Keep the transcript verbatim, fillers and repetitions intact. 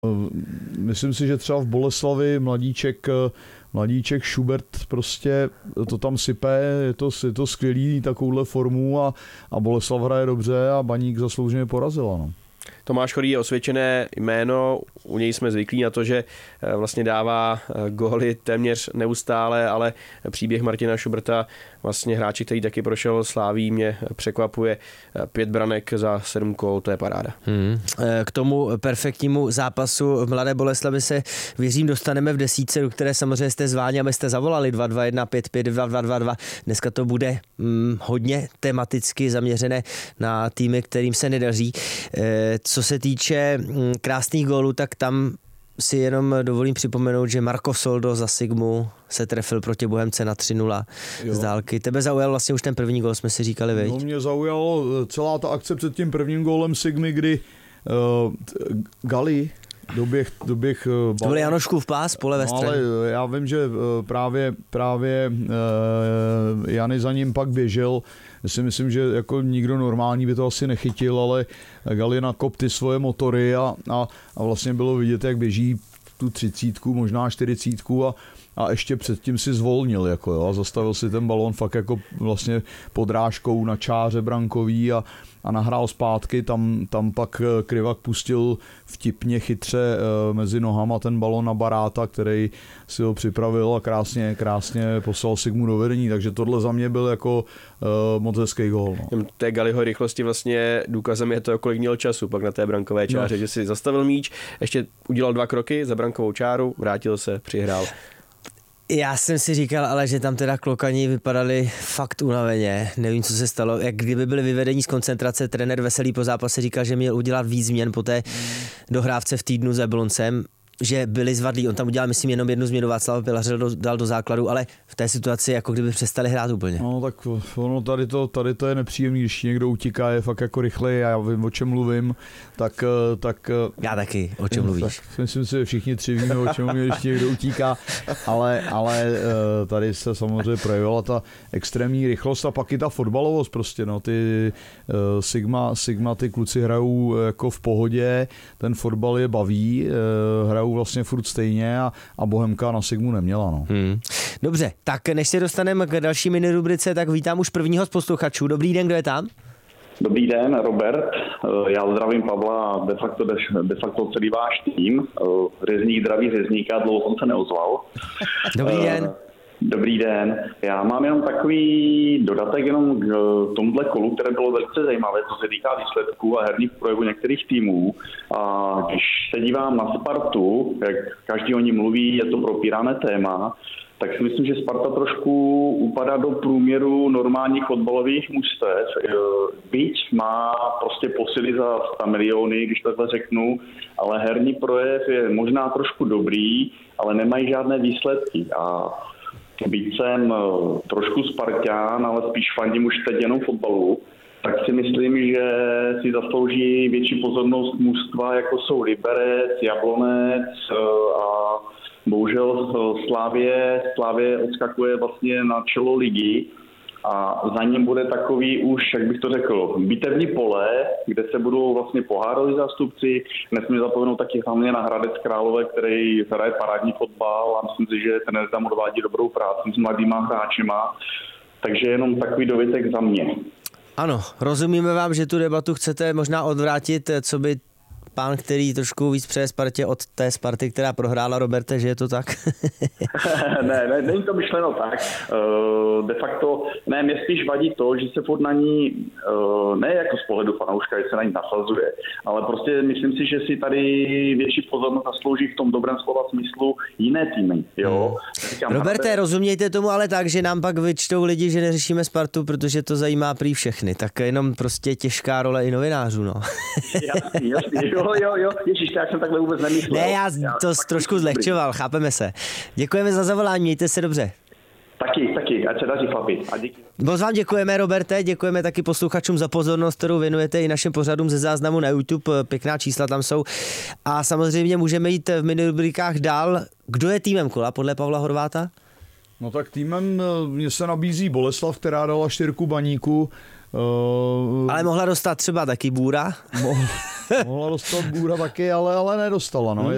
Myslím si, že třeba v Boleslavi mladíček, mladíček Schubert prostě to tam sype, je to, je to skvělý takovouhle formu a, a Boleslav hraje dobře a Baník zaslouženě porazila. No. Tomáš Chorý je osvědčené jméno, u něj jsme zvyklí na to, že vlastně dává góly téměř neustále, ale příběh Martina Schuberta, vlastně hráči, který taky prošel Sláví, mě překvapuje. Pět branek za sedm kol, to je paráda. Hmm. K tomu perfektnímu zápasu v Mladé Boleslavi se, věřím, dostaneme v desítce, do které samozřejmě jste zváni, abyste zavolali dva dva jedna pět pět dva dva dva dva. Dneska to bude hm, hodně tematicky zaměřené na týmy, kterým se nedaří. Co se týče hm, krásných gólů, tak tam si jenom dovolím připomenout, že Marko Soldo za Sigmu se trefil proti Bohemce na tři nula z dálky. Tebe zaujal vlastně už ten první gól, jsme si říkali, viď? No, mě zaujalo celá ta akce před tím prvním gólem Sigmy, kdy uh, Gali doběh, doběh uh, to byl Janoškův pás, pole ve straně. No, ale já vím, že uh, právě, právě uh, Jany za ním pak běžel. Já si myslím, že jako nikdo normální by to asi nechytil, ale Gali nakop ty svoje motory a, a, a vlastně bylo vidět, jak běží tu třicítku, možná čtyřicítku a, a ještě předtím si zvolnil jako jo, a zastavil si ten balón fakt jako vlastně podrážkou na čáře brankový a, a nahrál zpátky, tam, tam pak Krivak pustil vtipně chytře e, mezi nohama ten balón na Baráta, který si ho připravil a krásně, krásně poslal Sigmu do vedení, takže tohle za mě byl jako e, moc hezký gól. No. Té Galiho rychlosti vlastně důkazem je to, kolik měl času pak na té brankové čáře, no. Že si zastavil míč, ještě udělal dva kroky za brankovou čáru, vrátil se, přihrál. Já jsem si říkal, ale že tam teda klokani vypadali fakt unaveně. Nevím, co se stalo. Jak kdyby byli vyvedení z koncentrace, trenér Veselý po zápase říkal, že měl udělat víc změn po té dohrávce v týdnu s Jabloncem, že byli zvadlí. On tam udělal, myslím, jenom jednu změnu, Václav Pilařil do, dal do základu, ale v té situaci jako kdyby přestali hrát úplně. No tak ono tady to, tady to je nepříjemný, když někdo utíká, je fakt jako rychlej a já vím, o čem mluvím, tak... tak já taky, o čem mluvíš. Tak myslím si, že všichni tři víme, o čem mluví, když někdo utíká, ale, ale tady se samozřejmě projevila ta extrémní rychlost a pak i ta fotbalovost prostě, no, ty Sigma, Sigma, ty kluci hrajou jako v pohodě, ten fotbal je baví, hrajou vlastně furt stejně a, a Bohemka na Sigmu neměla. No. Hmm. Dobře, tak než se dostaneme k další mini rubrice, tak vítám už prvního z posluchačů. Dobrý den, kdo je tam? Dobrý den, Robert. Já zdravím Pavla a de facto, de facto celý váš tým. Řezník zdraví řezníka, dlouho jsem se neozval. Dobrý den. Dobrý den. Já mám jenom takový dodatek jenom k tomuhle kolu, které bylo velice zajímavé, co se týká výsledků a herních projevů některých týmů. A když se dívám na Spartu, jak každý o ní mluví, je to propírané téma, tak si myslím, že Sparta trošku upadá do průměru normálních fotbalových mužstev. Byť má prostě posily za sto miliony, když takhle řeknu, ale herní projev je možná trošku dobrý, ale nemají žádné výsledky. A byť jsem trošku Sparťán, ale spíš fandím už teď jenom fotbalu, tak si myslím, že si zaslouží větší pozornost mužstva, jako jsou Liberec, Jablonec a bohužel Slavie, Slavie odskakuje vlastně na čelo ligy a za ním bude takový už, jak bych to řekl, bitevní pole, kde se budou vlastně pohároví zástupci. Nesmím zapomenout taky hlavně na Hradec Králové, který hraje parádní fotbal a myslím si, že ten tam odvádí dobrou práci s mladýma hráčema. Takže jenom takový dovětek za mě. Ano, rozumíme vám, že tu debatu chcete možná odvrátit, co by pán, který trošku víc přeje Spartě od té Sparty, která prohrála, Roberte, že je to tak? ne, ne, není to myšleno tak. Uh, de facto, ne, mě spíš vadí to, že se furt na ní, uh, ne jako z pohledu fanouška, že se na ní nasazuje, ale prostě myslím si, že si tady větší pozornost zaslouží v tom dobrém slova smyslu jiné týmy. Jo? Hmm. Roberte, Hrade... rozumějte tomu ale tak, že nám pak vyčtou lidi, že neřešíme Spartu, protože to zajímá prý všechny. Tak jenom prostě těžká role i novinářů, no. jasný, jasný, jo. Jo, jo, jo, ježiš, já jsem takhle vůbec nemyslel. Ne, já, já to trošku zlehčoval, chápeme se. Děkujeme za zavolání, mějte se dobře. Taky, taky, ať se daří, chlapi. A díky. Moc vám děkujeme, Roberte, děkujeme taky posluchačům za pozornost, kterou věnujete i našim pořadům ze záznamu na YouTube, pěkná čísla tam jsou. A samozřejmě můžeme jít v minirubrikách dál. Kdo je týmem kola podle Pavla Horváta? No tak týmem mně se nabízí Boleslav, která dala čtyřku Baníku. Uh, ale mohla dostat třeba taky Bůra? Mo- mohla dostat Bůra taky, ale, ale nedostala. No. Je,